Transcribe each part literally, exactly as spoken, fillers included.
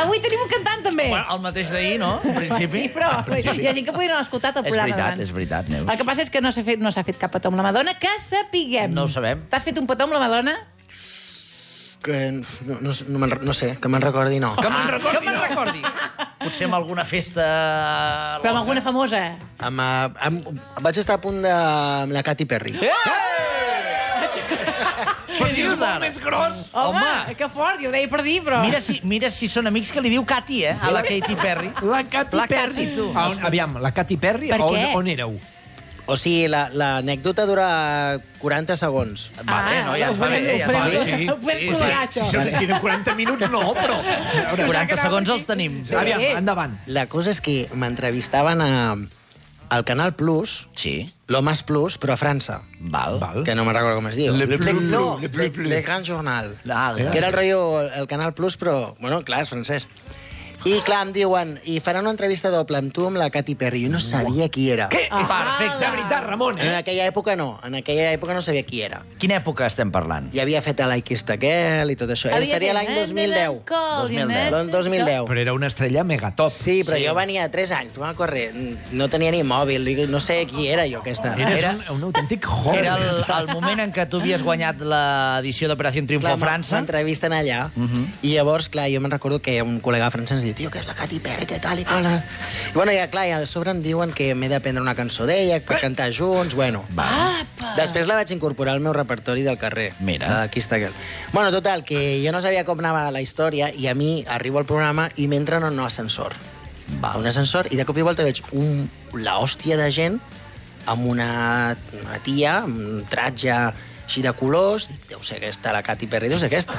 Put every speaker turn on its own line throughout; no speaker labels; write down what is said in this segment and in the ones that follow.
Avui tenim un cantant, també.
Bueno, el mateix d'ahir, no? En principi.
Sí, però hi ha gent que podria haver escoltat el
És
programa
veritat,
d'abans.
és veritat, Neus.
El que passa és que no s'ha fet, no s'ha fet cap petó amb la Madonna, que sapiguem.
No ho sabem.
T'has fet un petó amb la Madonna?
Que no, no, no, me'n- no sé, que me'n recordi, no.
Que me'n recordi, que me'n recordi. Potser amb alguna festa...
Però amb alguna famosa.
Amb, eh, amb, vaig estar a punt de... amb la Katy Perry.
Eh! Què dius ara?
més gros.
Home,
Home.
que fort, jo ho deia per dir, però...
Mira si, mira si són amics que li diu Katy, eh? A la Katy Perry.
La Katy
La
Perry.
Katy, tu.
A on, aviam, la Katy Perry,
Per
on,
què?
on éreu?
O sigui, la- l'anècdota dura quaranta segons.
Vale, no, ja ens va bé. Ja
Ho
ens va
podem-
bé.
ho podem col·laborar, això.
Si, són, si de quaranta minuts, no, però...
Els quaranta segons els tenim.
Aviam, endavant.
La cosa és que m'entrevistaven a, al Canal Plus,
Sí.
l'Homes Plus, però a França.
Val.
Val.
Que no me'n recordo com es diu.
Le Plus,
no,
Le
le,
Plus,
le, le Grand Journal.
Ah,
Que era el rotllo, el Canal Plus, però, bueno, clar, és francès. I, clar, em diuen, i faran una entrevista doble amb tu amb la Katy Perry. Jo no sabia qui era.
Què?
Ah,
És perfecte. De veritat, Ramon,
En
eh?
aquella època no. En aquella època no sabia qui era.
Quina època estem parlant?
Ja havia fet a Like Is Aquel i tot això. Havia Seria l'any dos mil deu.
dos mil deu.
L'any dos mil deu.
Però era una estrella megatop.
Sí, però
Sí.
jo venia de tres anys, tu a córrer. No tenia ni mòbil, no sé qui era jo, aquesta.
Eres
Era-
un, un autèntic joven.
Era el, el moment en què tu havies guanyat l'edició d'Operació Triunfo a
Clar,
França.
m'entrevisten allà. I llavors, clar, jo me'n recordo que un col·lega francès em diu, tio, que és la Katy Perry, que tal i qual. I, bueno, ja, clar, i a sobre em diuen que m'he d'aprendre una cançó d'ella per cantar junts, bueno.
Apa!
Després la vaig incorporar al meu repertori del carrer.
Mira.
Aquí està aquell. Bueno, total, que jo no sabia com anava la història i a mi arribo al programa i m'entren en un ascensor. Va. Un ascensor i de cop i volta veig un, la hòstia de gent amb una, una tia, amb un tratge així de colors. Dic, deu ser aquesta, la Katy Perry, deu ser aquesta.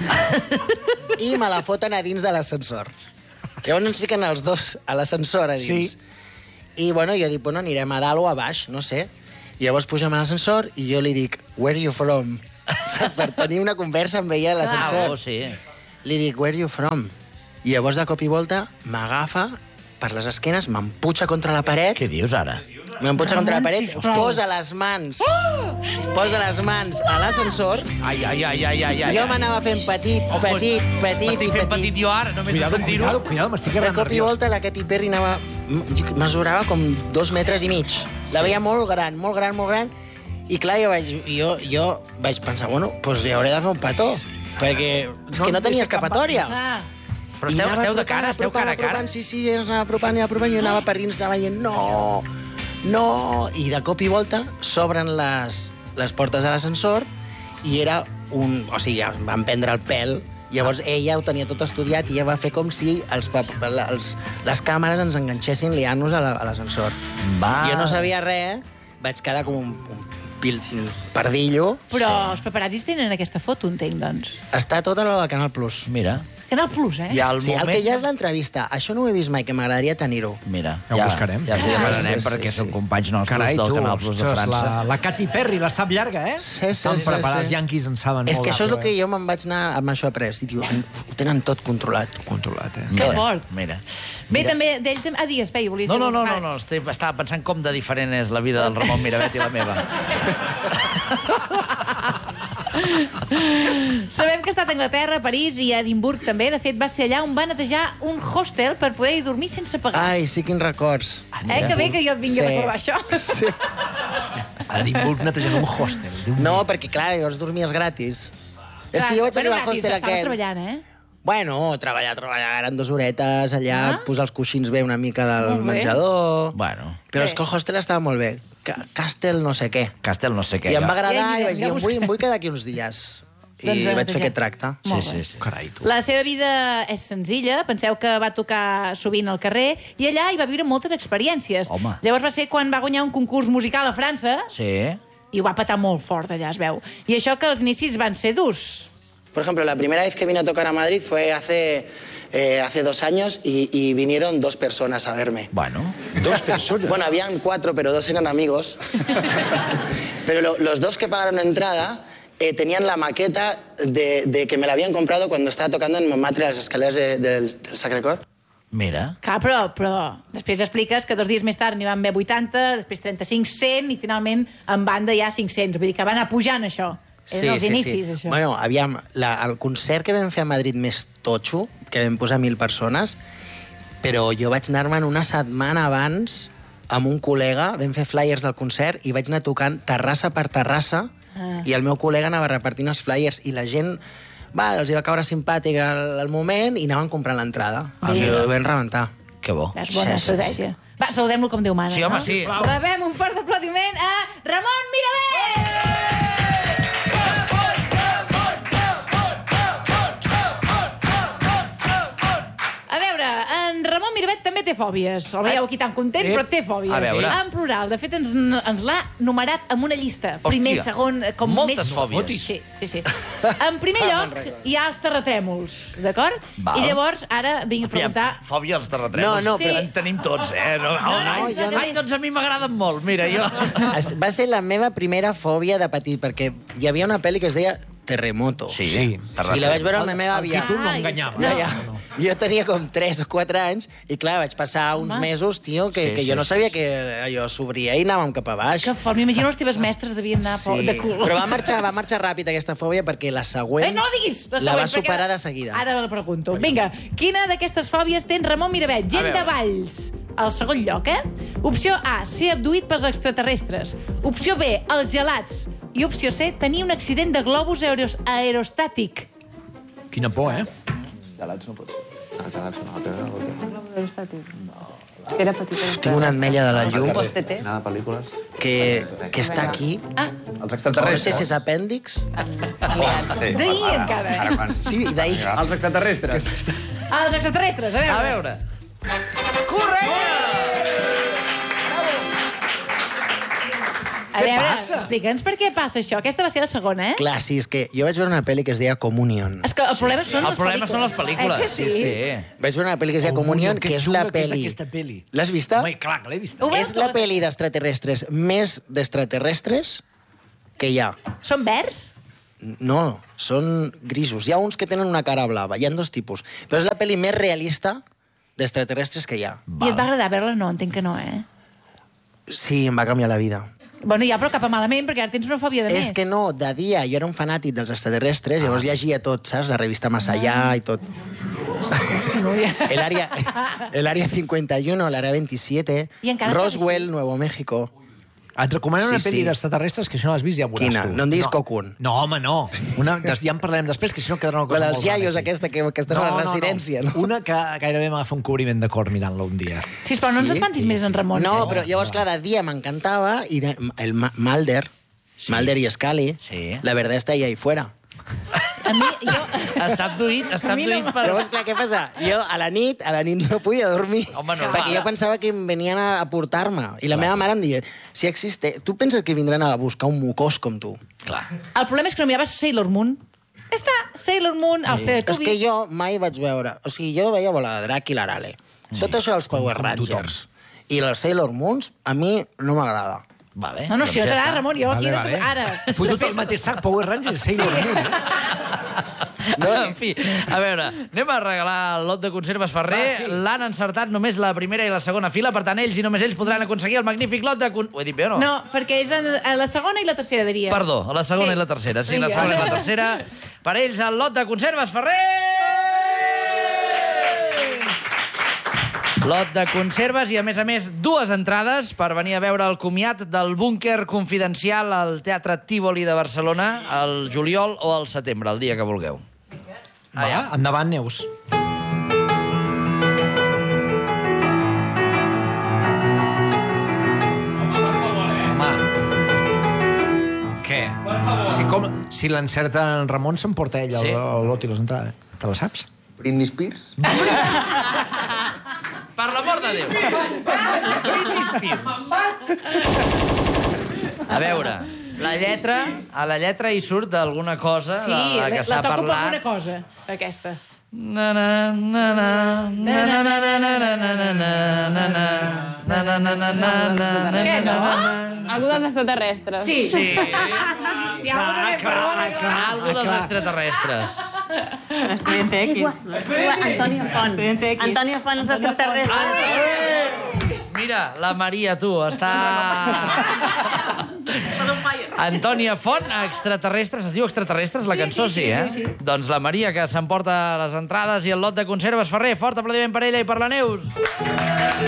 I me la foten a dins de l'ascensor. Llavors ens fiquen els dos a l'ascensor a dins.
Sí.
I, bueno, jo dic, bueno, anirem a dalt o a baix, no sé. I llavors pugem a l'ascensor i jo li dic, where are you from? Per tenir una conversa amb ella a
Ah,
l'ascensor.
oh, sí.
Li dic, where are you from? I llavors, de cop i volta, m'agafa per les esquenes, m'emputxa contra la paret,
Què dius ara?
m'emputxa contra la paret,
sisplau.
posa les mans, posa les mans a l'ascensor,
Ai, ai, ai, ai, ai, ai.
jo m'anava fent petit,
Oh,
petit, petit
M'estic
i
fent petit
petit.
jo ara, només de
Cuidado,
sentir-ho.
cuidado, cuidado, m'estic
De
quedant
cop i
nerviós.
volta la Katy Perry anava, mesurava com dos metres i mig. La veia molt gran, molt gran, molt gran. I clar, jo vaig, jo, jo vaig pensar, bueno, doncs li hauré de fer un petó, perquè és que no tenia escapatòria.
Ah,
Però
I
esteu,
anava
esteu de
apropant,
cara, esteu
apropant,
cara a cara.
apropant, Sí, sí, ens anava apropant i apropant, i jo anava per dins, anava dient, no, no, i de cop i volta s'obren les, les portes de l'ascensor i era un... O sigui, ja em van prendre el pèl, llavors ella ho tenia tot estudiat i ella va fer com si els, pap- els, les càmeres ens enganxessin liant-nos a la- a l'ascensor.
Va.
Jo no sabia res, vaig quedar com un, un, pil, un pardillo.
però els paparazzis tenen aquesta foto, entenc, doncs.
Està tot a la del Canal Plus.
Mira,
Canal Plus, eh?
hi ha el
Sí, el
moment...
que ja és l'entrevista. Això no ho he vist mai, que m'agradaria tenir-ho.
Mira,
Ja ho buscarem.
Ja els hi
Ah,
demanarem
sí,
perquè
sí,
són
sí.
companys nostres
Carai,
del
tu,
Canal Plus de
ostres,
França.
la, la Katy Perry la sap llarga, eh?
Sí, sí,
Tan
sí,
preparats,
sí.
els yanquis en saben
És
molt.
que això és el
d'altre,
que jo me'n vaig anar amb això après. I diu, ho tenen tot controlat.
eh? Controlat, eh?
Que
Mira,
fort.
Mira.
Bé,
Mira.
també, d'ell... tam- Ah, digues, Pei, volies
No,
dir
no, no,
alguna
no,
cosa?
no. Estic, estava pensant com de diferent és la vida del Ramon Miravet i la meva.
Sabem que ha estat a Anglaterra, a París i a Edimburg també. De fet, va ser allà on va netejar un hostel per poder-hi dormir sense pagar.
Ai, sí, quins records.
eh, que bé que jo et vingui a recordar això.
Sí.
A Edimburg netejant un hostel. Déu
No, perquè, clar, llavors dormies gratis. És
Clar,
que jo vaig
bueno,
arribar al
gratis,
hostel
estaves
aquest...
treballant, eh?
Bueno, treballar, treballar, eren dues horetes allà,
Ah.
posar els coixins bé una mica del
Molt bé.
menjador...
Bueno,
Però
Bé.
és que el hostel estava molt bé. Ca- Castel no sé què.
Castel no sé què.
I em
jo.
va agradar
Ja
i
anirem,
vaig
ja
dir, em vull,
buscarem.
em vull quedar aquí uns dies. I
Doncs a
vaig fer
netejar.
aquest tracte.
Sí,
Molt
sí,
bé.
sí.
Carai, tu.
La seva vida és senzilla, penseu que va tocar sovint al carrer, i allà hi va viure moltes experiències.
Home.
Llavors va ser quan va guanyar un concurs musical a França,
Sí.
i ho va petar molt fort allà, es veu. I això que els inicis van ser durs.
Por ejemplo, la primera vez que vine a tocar a Madrid fue hace, eh, hace dos años y, y vinieron dos personas a verme.
Bueno.
¿Dos personas? Bueno, habían cuatro, pero dos eran amigos. Pero lo- los dos que pagaron entrada eh, tenían la maqueta de, de que me la habían comprado cuando estaba tocando en Montmartre a las escaleras de- del, del Sacré-Cœur.
Mira.
Clar, però, però després expliques que dos dies més tard n'hi van haver vuitanta, després trenta-cinc, cent, i finalment en banda hi ha cinc-cents. Vull dir que va anar pujant, això. Eren els inicis, això.
Bueno, aviam, la, el concert que vam fer a Madrid més totxo, que vam posar mil persones, però jo vaig anar-me'n una setmana abans amb un col·lega, vam fer flyers del concert i vaig anar tocant terrassa per terrassa ah. i el meu col·lega anava repartint els flyers i la gent, va, els hi va caure simpàtic al, al moment i anaven comprant l'entrada. I ho vam rebentar.
Que bo.
És bona
Sí, sí,
estratègia. Va, saludem-lo com Déu mana,
Sí, home,
no?
sí.
Rebem un fort aplaudiment a Ramon Mirabet! A veure, en Ramon Mirabet també té fòbies. El veieu aquí tan content, però té fòbies.
A veure.
En plural. De fet, ens, ens l'ha numerat amb una llista.
Hòstia.
Primer, segon... Com
Moltes
més...
fòbies.
Sí, sí, sí. En primer lloc, hi ha els terratrèmols, d'acord?
Val.
I llavors, ara vinc a preguntar...
Fòbia als terratrèmols.
No, no,
però-
En tenim tots, eh? No, no,
no, jo no.
Ai, doncs a mi m'agraden molt. Mira, jo...
Es- Va ser la meva primera fòbia de petit, perquè hi havia una pel·li que es deia Terremoto.
Sí,
Sí.
I la vaig veure amb la meva
El
àvia.
títol no
Ai,
enganyava.
Ja,
No.
ja.
No, no.
Jo tenia com tres o quatre anys i, clar, vaig passar uns
Home.
mesos, tio, que,
Sí,
que
sí,
jo no
sí,
sabia
sí.
que allò s'obria i anàvem cap a baix.
Que fort, m'imagino les teves mestres devien anar
Sí,
de cul.
però va marxar, va marxar ràpid aquesta fòbia perquè la següent
Eh, no diguis! La,
la
següent,
va
perquè-
superar de seguida.
Ara la pregunto. Vinga, quina d'aquestes fòbies tens Ramon Mirabet? Gent
veure.
de Valls. Al segon lloc, eh? Opció A, ser abduït pels extraterrestres. Opció B, els gelats. I opció C, tenir un accident de globus aeros aerostàtic.
Quina por, eh?
Gelats no pot ser. Ah, gelats no, però...
Aerostàtic. Si era petita.
Tinc una ametlla de la llum
Post-T.
Nada, pel·lícules...
que, que està aquí.
Ah,
Els
No sé
extraterrestres.
si és apèndix.
Sí.
d'ahir encara.
Ara quan...
Sí, d'ahir.
Els extraterrestres.
Ah, els extraterrestres, a veure.
A veure. Correcte!
A
Què
veure,
passa?
explica'ns per què passa això. Aquesta va ser la segona, eh?
Clar, sí, és que jo vaig veure una pel·li que es deia Communion.
És que el problema són
El
les
problema
pel·lícules.
són les pel·lícules.
Eh que sí?
Sí, sí.
Vaig veure una pel·li que es deia Communion, que és la
xunga que és
pel·li...
aquesta pel·li.
L'has vista?
Home, clar que l'he vista.
Ho veus
És la
tot?
pel·li d'extraterrestres més d'extraterrestres que hi ha.
Són verds?
No, són grisos. Hi ha uns que tenen una cara blava, hi ha dos tipus. Però és la pel·li més realista d'extraterrestres que hi ha.
I et va agradar veure-la? No, entenc que no, eh?
Sí, em va canviar la vida.
Bueno, ja, però cap a malament, perquè ara tens una fòbia de
És
més.
que no, de dia jo era un fanàtic dels extraterrestres, llavors llegia tot, saps? La revista Más Allá i tot. El área, el área cincuenta y uno, l'àrea veintisiete,
I encara estàs
Roswell, Nuevo México.
Et recomano una
Sí,
pel·li
sí.
d'extraterrestres que si no l'has vist ja veuràs
Quina?
tu.
No em diguis Cocoon.
No, home, no. Una, des- ja en parlarem després, que si no quedarà una
La
cosa
dels
molt rara
iaios,
aquí.
aquesta, que, que estàs a la residència, no?
Una que gairebé m'agafa un cobriment de cor mirant-la un dia.
Sisplau, no ens
Sí?
espantis més en Ramon.
No,
eh?
però llavors, clar, de dia m'encantava i de, el Ma- Mulder, sí. Mulder i Scully,
Sí.
la verdad está ahí, ahí fuera.
A mi, jo...
Està abduït, està
A mi no
abduït
m'ha-
per...
Llavors, clar, què passa? Jo a la nit, a la nit no podia dormir.
Home, normal.
Perquè jo pensava que em venien a, a portar-me. I la meva mare em deia, si existe... Tu penses que vindran a buscar un mocós com tu?
Clar.
El problema és que no miraves Sailor Moon. Ja està, Sailor Moon, els
És
Teletubbies...
que jo mai vaig veure... O sigui, jo veia Bola de Drac i l'Arale. Sí. Tot això dels Power
com tothom.
Rangers. I els Sailor Moons, a mi no m'agrada.
Vale,
No, no, si no
doncs ja
t'agrada,
està.
Ramon, jo aquí...
Vale,
no
vale.
Ara...
Fui tot el mateix sac, Power Rangers, Sailor Moon.
No, en fi, a veure, anem a regalar el lot de conserves Ferrer.
Va, sí.
L'han encertat només la primera i la segona fila, per tant, ells i només ells podran aconseguir el magnífic lot de... Con... Ho he dit bé o no?
No, perquè és en, en la segona i la tercera, diria.
Perdó, la segona
Sí.
i la tercera. Sí, la
Vinga.
segona i la tercera. Per ells, el lot de conserves Ferrer! Lot de conserves i, a més a més, dues entrades per venir a veure el comiat del búnquer confidencial al Teatre Tívoli de Barcelona al juliol o al setembre, el dia que vulgueu.
Va, endavant, Neus. Home. Què? Si, com, si l'encerta en Ramon, s'emporta ell el,
Sí.
el lot i les entrades. Te la saps?
Britney Spears?
Per l'amor de Déu! Britney Spears. A veure, la lletra, a la lletra hi surt alguna cosa
Sí,
de la
la,
que
la
s'ha
toco per
parlat.
alguna cosa, aquesta.
Na na na na na na na na na na na na na na na na na na na
Què, no?
Algú dels extraterrestres.
Sí.
Sí,
Ja ho veurem, perdona, clar.
algú dels extraterrestres.
Expediente X.
Antonio Font.
Expediente X.
Antonio Font, els extraterrestres.
Mira, la Maria, tu, està...
Estás on fire.
Antònia Font, extraterrestres. Es diu extraterrestres, la cançó? Sí, eh?
sí, sí.
Doncs la Maria, que s'emporta les entrades i el lot de conserves. Ferrer, fort aplaudiment per ella i per la Neus.